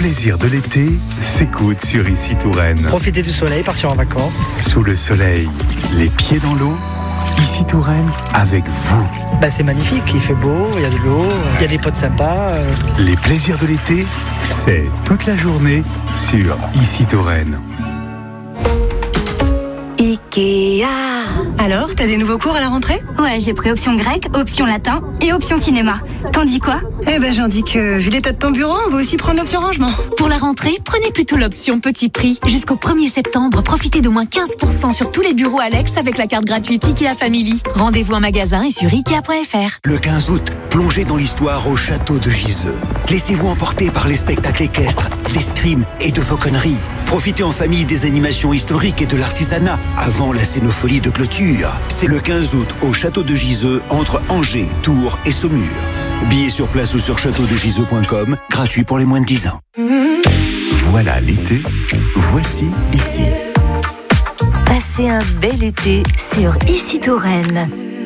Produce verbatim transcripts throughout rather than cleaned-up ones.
plaisirs de l'été s'écoutent sur Ici Touraine. Profiter du soleil, partir en vacances. Sous le soleil, les pieds dans l'eau, Ici Touraine avec vous. Bah, c'est magnifique, il fait beau, il y a de l'eau, il y a des potes sympas. Euh... Les plaisirs de l'été, c'est toute la journée sur Ici Touraine. Ikea. Alors, t'as des nouveaux cours à la rentrée ? Ouais, j'ai pris option grec, option latin et option cinéma. T'en dis quoi ? Eh ben, j'en dis que, vu l'état de ton bureau, on va aussi prendre l'option rangement. Pour la rentrée, prenez plutôt l'option petit prix. Jusqu'au premier septembre, profitez d'au moins quinze pour cent sur tous les bureaux Alex avec la carte gratuite Ikea Family. Rendez-vous en magasin et sur ikea point f r. Le quinze août, plongez dans l'histoire au château de Giseux. Laissez-vous emporter par les spectacles équestres, d'escrime et de fauconnerie. Profitez en famille des animations historiques et de l'artisanat avant la scénophilie de clôture. C'est le quinze août au château de Giseux entre Angers, Tours et Saumur. Billets sur place ou sur château de giseux point com, gratuit pour les moins de dix ans. Voilà l'été, voici Ici. Passez un bel été sur Ici Touraine.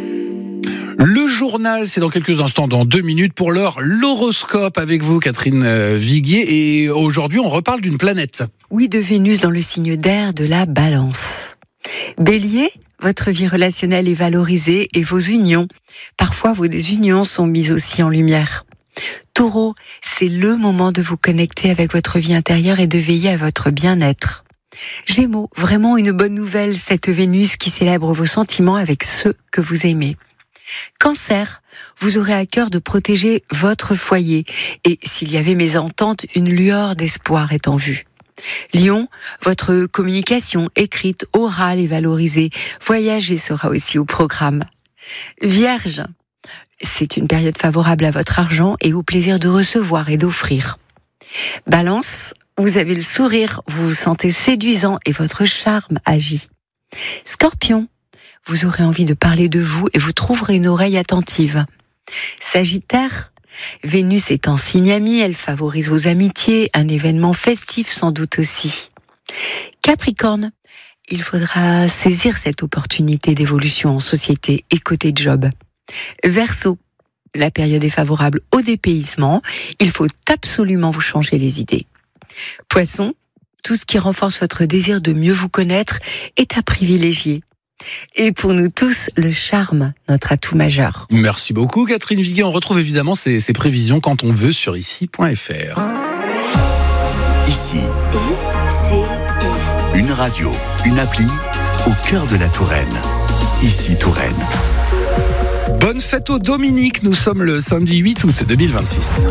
Le journal, c'est dans quelques instants, dans deux minutes. Pour l'heure, l'horoscope avec vous, Catherine Viguier. Et aujourd'hui, on reparle d'une planète. Oui, de Vénus dans le signe d'air de la Balance. Bélier, votre vie relationnelle est valorisée et vos unions, parfois vos désunions, sont mises aussi en lumière. Taureau, c'est le moment de vous connecter avec votre vie intérieure et de veiller à votre bien-être. Gémeaux, vraiment une bonne nouvelle, cette Vénus qui célèbre vos sentiments avec ceux que vous aimez. Cancer, vous aurez à cœur de protéger votre foyer et s'il y avait mésentente, une lueur d'espoir est en vue. Lion, votre communication écrite, orale est valorisée. Voyager sera aussi au programme. Vierge, c'est une période favorable à votre argent et au plaisir de recevoir et d'offrir. Balance, vous avez le sourire, vous vous sentez séduisant et votre charme agit. Scorpion, vous aurez envie de parler de vous et vous trouverez une oreille attentive. Sagittaire, Vénus est en signe ami, elle favorise vos amitiés, un événement festif sans doute aussi. Capricorne, il faudra saisir cette opportunité d'évolution en société et côté job. Verseau, la période est favorable au dépaysement, il faut absolument vous changer les idées. Poisson, tout ce qui renforce votre désir de mieux vous connaître est à privilégier. Et pour nous tous, le charme, notre atout majeur. Merci beaucoup Catherine Viguier. On retrouve évidemment ces, ces prévisions quand on veut sur ici point f r. Ici. I-C-I. Une radio, une appli au cœur de la Touraine. Ici Touraine. Bonne fête aux Dominiques. Nous sommes le samedi huit août deux mille vingt-six.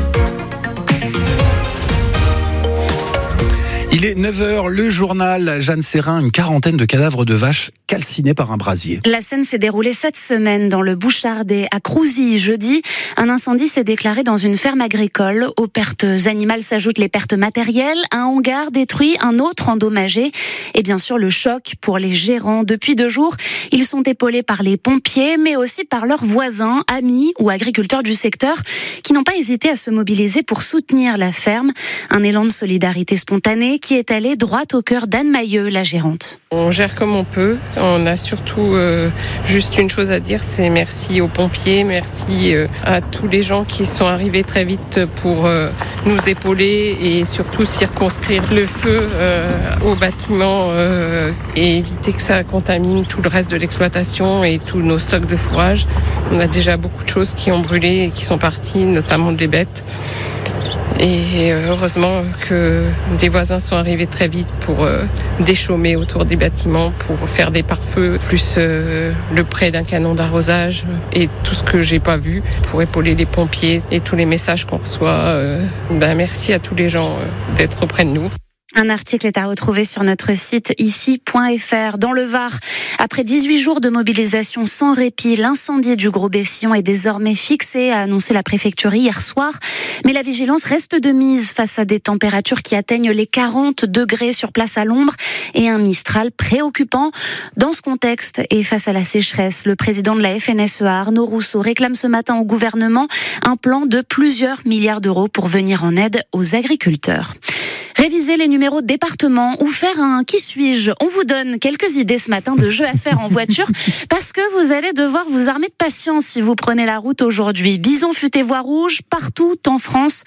Il est neuf heures, le journal. Jeanne Serrin, une quarantaine de cadavres de vaches calcinés par un brasier. La scène s'est déroulée cette semaine dans le Bouchardais, à Crouzy. Jeudi, un incendie s'est déclaré dans une ferme agricole. Aux pertes animales s'ajoutent les pertes matérielles. Un hangar détruit, un autre endommagé. Et bien sûr, le choc pour les gérants. Depuis deux jours, ils sont épaulés par les pompiers, mais aussi par leurs voisins, amis ou agriculteurs du secteur qui n'ont pas hésité à se mobiliser pour soutenir la ferme. Un élan de solidarité spontanée qui est allé droit au cœur d'Anne Mailleux, la gérante. On gère comme on peut. On a surtout euh, juste une chose à dire, c'est merci aux pompiers, merci euh, à tous les gens qui sont arrivés très vite pour euh, nous épauler et surtout circonscrire le feu euh, au bâtiment euh, et éviter que ça contamine tout le reste de l'exploitation et tous nos stocks de fourrage. On a déjà beaucoup de choses qui ont brûlé et qui sont parties, notamment des bêtes. Et heureusement que des voisins sont arrivés très vite pour euh, déchaumer autour des bâtiments, pour faire des pare-feux, plus euh, le prêt d'un canon d'arrosage et tout ce que j'ai pas vu pour épauler les pompiers et tous les messages qu'on reçoit. Euh, ben merci à tous les gens euh, d'être auprès de nous. Un article est à retrouver sur notre site ici point f r. Dans le Var, après dix-huit jours de mobilisation sans répit, l'incendie du Gros Bessillon est désormais fixé, a annoncé la préfecture hier soir. Mais la vigilance reste de mise face à des températures qui atteignent les quarante degrés sur place à l'ombre et un Mistral préoccupant. Dans ce contexte et face à la sécheresse, le président de la F N S E A, Arnaud Rousseau, réclame ce matin au gouvernement un plan de plusieurs milliards d'euros pour venir en aide aux agriculteurs. Réviser les numéros de département ou faire un qui suis-je. On vous donne quelques idées ce matin de jeux à faire en voiture parce que vous allez devoir vous armer de patience si vous prenez la route aujourd'hui. Bison futé voie rouge, partout en France,